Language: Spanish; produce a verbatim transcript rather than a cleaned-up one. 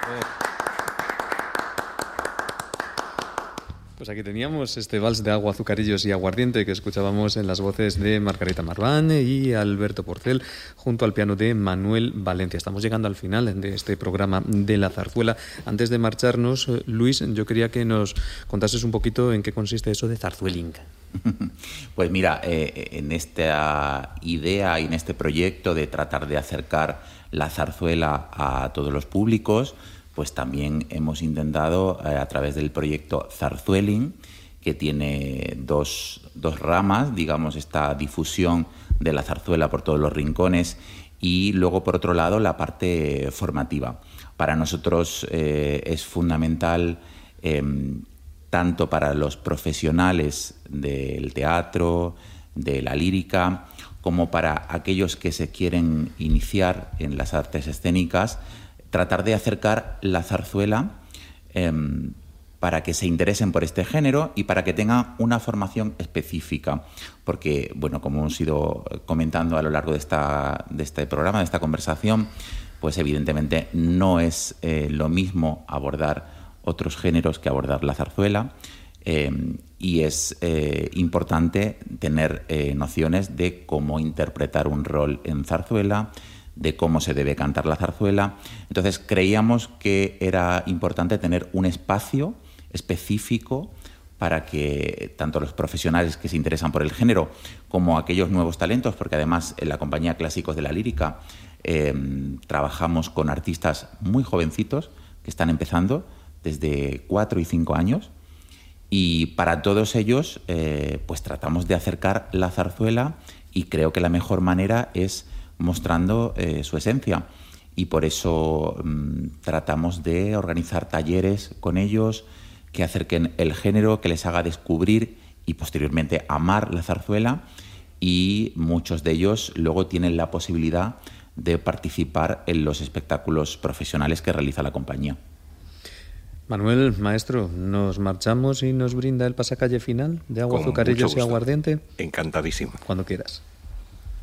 Pues aquí teníamos este vals de agua, azucarillos y aguardiente que escuchábamos en las voces de Margarita Marván y Alberto Porcel junto al piano de Manuel Valencia. Estamos llegando al final de este programa de la zarzuela. Antes de marcharnos, Luis, yo quería que nos contases un poquito en qué consiste eso de zarzueling. Pues mira, eh, en esta idea y en este proyecto de tratar de acercar la zarzuela a todos los públicos, pues también hemos intentado, eh, a través del proyecto Zarzueling, que tiene dos, dos ramas, digamos, esta difusión de la zarzuela por todos los rincones y luego, por otro lado, la parte formativa. Para nosotros eh, es fundamental, eh, tanto para los profesionales del teatro, de la lírica, como para aquellos que se quieren iniciar en las artes escénicas, tratar de acercar la zarzuela eh, para que se interesen por este género y para que tengan una formación específica. Porque, bueno, como hemos ido comentando a lo largo de, esta, de este programa, de esta conversación, pues evidentemente no es eh, lo mismo abordar otros géneros que abordar la zarzuela. Eh, y es eh, importante tener eh, nociones de cómo interpretar un rol en zarzuela, de cómo se debe cantar la zarzuela. Entonces creíamos que era importante tener un espacio específico para que tanto los profesionales que se interesan por el género como aquellos nuevos talentos, porque además en la compañía Clásicos de la Lírica eh, trabajamos con artistas muy jovencitos que están empezando desde cuatro y cinco años, y para todos ellos eh, pues tratamos de acercar la zarzuela, y creo que la mejor manera es mostrando eh, su esencia, y por eso mmm, tratamos de organizar talleres con ellos que acerquen el género, que les haga descubrir y posteriormente amar la zarzuela, y muchos de ellos luego tienen la posibilidad de participar en los espectáculos profesionales que realiza la compañía. Manuel, maestro, ¿nos marchamos y nos brinda el pasacalle final de agua, Con azucarillos y mucho gusto. aguardiente? Encantadísimo. Cuando quieras.